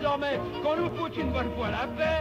désormais qu'on nous foute une bonne fois la paix.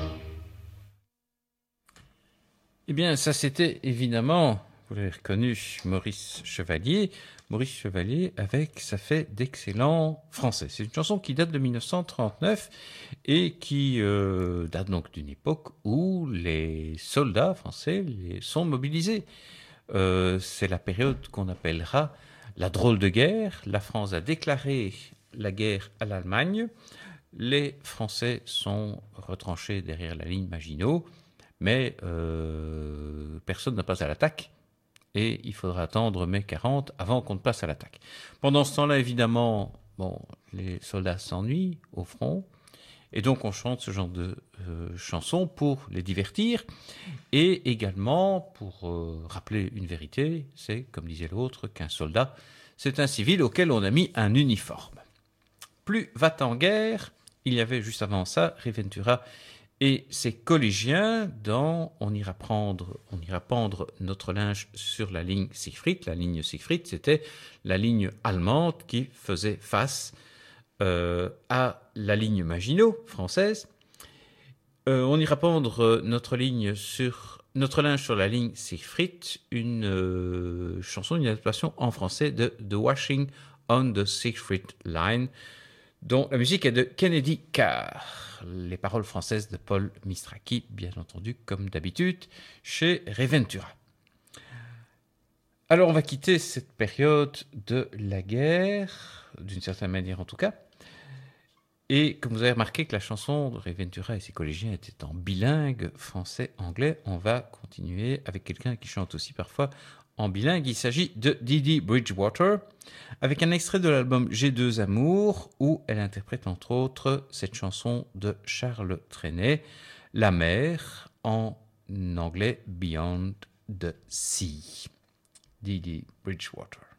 Eh bien, ça c'était évidemment, vous l'avez reconnu, Maurice Chevalier. Maurice Chevalier avec Ça fait d'excellents Français. C'est une chanson qui date de 1939 et qui date donc d'une époque où les soldats français sont mobilisés. C'est la période qu'on appellera la drôle de guerre. La France a déclaré la guerre à l'Allemagne. Les Français sont retranchés derrière la ligne Maginot, mais personne ne passe à l'attaque. Et il faudra attendre mai 40 avant qu'on ne passe à l'attaque. Pendant ce temps-là, évidemment, les soldats s'ennuient au front. Et donc, on chante ce genre de chansons pour les divertir. Et également pour rappeler une vérité, c'est, comme disait l'autre, qu'un soldat, c'est un civil auquel on a mis un uniforme. Plus va-t-en guerre, il y avait juste avant ça, Riventura et ses collégiens dans on ira pendre notre linge sur la ligne Siegfried. La ligne Siegfried, c'était la ligne allemande qui faisait face à la ligne Maginot française. On ira pendre notre linge sur la ligne Siegfried, une chanson, une adaptation en français de The Washing on the Siegfried Line, dont la musique est de Kennedy Carr. Les paroles françaises de Paul Mistraki, bien entendu, comme d'habitude, chez Reventura. Alors, on va quitter cette période de la guerre, d'une certaine manière en tout cas. Et comme vous avez remarqué que la chanson de Reventura et ses collégiens était en bilingue français-anglais, on va continuer avec quelqu'un qui chante aussi parfois en bilingue. Il s'agit de Dee Bridgewater, avec un extrait de l'album J'ai deux amours, où elle interprète entre autres cette chanson de Charles Trenet, La mer, en anglais Beyond the Sea. Dee Bridgewater.